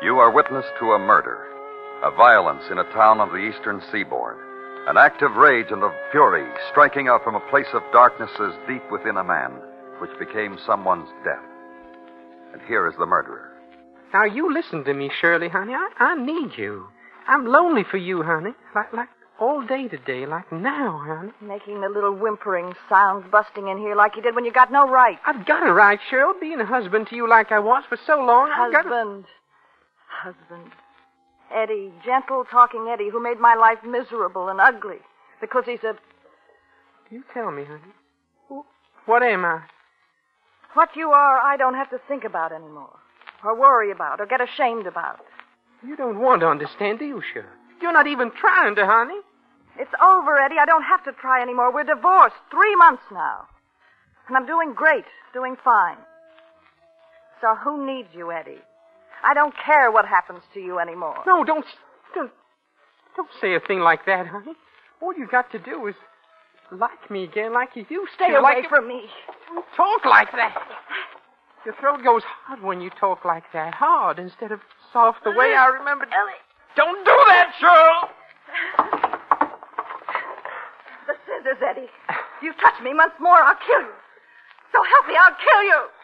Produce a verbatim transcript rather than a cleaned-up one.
You are witness to a murder, a violence in a town on the eastern seaboard, an act of rage and of fury striking out from a place of darknesses deep within a man, which became someone's death. And here is the murderer. Now, you listen to me, Shirley, honey. I, I need you. I'm lonely for you, honey. Like, like all day today, like now, honey. Making the little whimpering sound busting in here like you did when you got no right. I've got a right, Cheryl, being a husband to you like I was for so long. I've got a... Husband. Husband. Eddie, gentle talking Eddie, who made my life miserable and ugly because he's a... You tell me, honey. What am I? What you are, I don't have to think about anymore, or worry about, or get ashamed about. You don't want to understand, do you, Cheryl? You're not even trying to, honey. It's over, Eddie. I don't have to try anymore. We're divorced three months now. And I'm doing great, doing fine. So who needs you, Eddie? I don't care what happens to you anymore. No, don't, don't, don't say a thing like that, honey. All you got to do is like me again like you used Stay to. away like from me. Don't talk like that. Your throat goes hard when you talk like that. Hard instead of soft the way I remember. Ellie. Don't do that, Cheryl! The scissors, Eddie. If you touch me once more, I'll kill you. So help me, I'll kill you.